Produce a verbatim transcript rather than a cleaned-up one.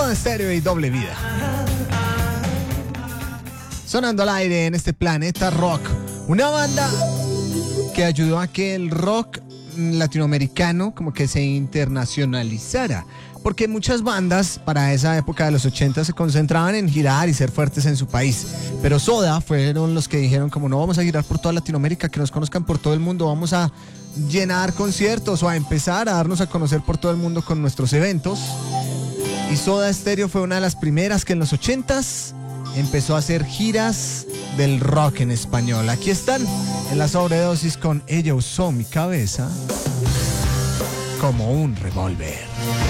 Soda Stereo y Doble Vida. Sonando al aire en este planeta rock. Una banda que ayudó a que el rock latinoamericano como que se internacionalizara. Porque muchas bandas para esa época de los ochenta se concentraban en girar y ser fuertes en su país. Pero Soda fueron los que dijeron como no vamos a girar por toda Latinoamérica, que nos conozcan por todo el mundo, vamos a llenar conciertos o a empezar a darnos a conocer por todo el mundo con nuestros eventos. Y Soda Stereo fue una de las primeras que en los ochentas empezó a hacer giras del rock en español. Aquí están en la sobredosis con Ella usó mi cabeza como un revólver.